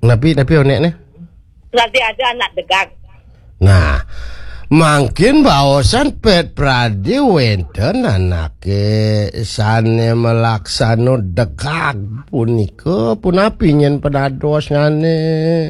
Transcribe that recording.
Tapi onek nih. Berarti ada anak degang. Nah, makin baosan pet pradi wenten anake sane melaksano dekag punike punapi nyen pedados ngane.